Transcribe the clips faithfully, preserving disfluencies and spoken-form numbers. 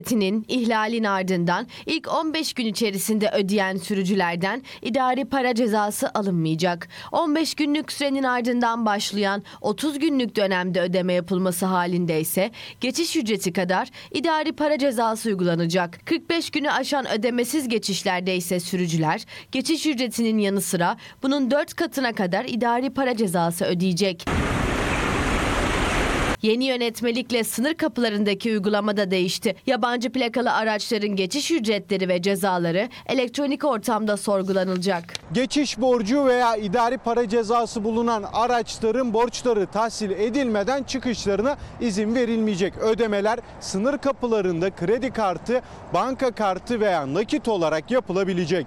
Tinin ihlalin ardından ilk on beş gün içerisinde ödeyen sürücülerden idari para cezası alınmayacak. on beş günlük sürenin ardından başlayan otuz günlük dönemde ödeme yapılması halinde ise geçiş ücreti kadar idari para cezası uygulanacak. kırk beş günü aşan ödemesiz geçişlerde ise sürücüler geçiş ücretinin yanı sıra bunun dört katına kadar idari para cezası ödeyecek. Yeni yönetmelikle sınır kapılarındaki uygulama da değişti. Yabancı plakalı araçların geçiş ücretleri ve cezaları elektronik ortamda sorgulanılacak. Geçiş borcu veya idari para cezası bulunan araçların borçları tahsil edilmeden çıkışlarına izin verilmeyecek. Ödemeler sınır kapılarında kredi kartı, banka kartı veya nakit olarak yapılabilecek.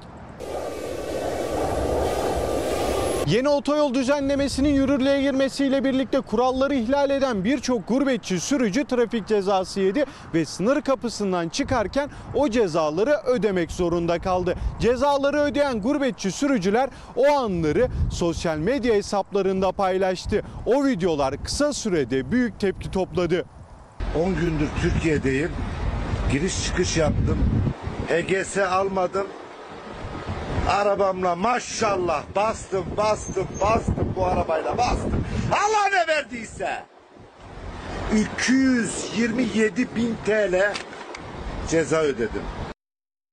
Yeni otoyol düzenlemesinin yürürlüğe girmesiyle birlikte kuralları ihlal eden birçok gurbetçi sürücü trafik cezası yedi ve sınır kapısından çıkarken o cezaları ödemek zorunda kaldı. Cezaları ödeyen gurbetçi sürücüler o anları sosyal medya hesaplarında paylaştı. O videolar kısa sürede büyük tepki topladı. on gündür Türkiye'deyim. Giriş çıkış yaptım. H G S almadım. Arabamla maşallah bastım bastım bastım bu arabayla bastım. Allah ne verdiyse. iki yüz yirmi yedi bin T L ceza ödedim.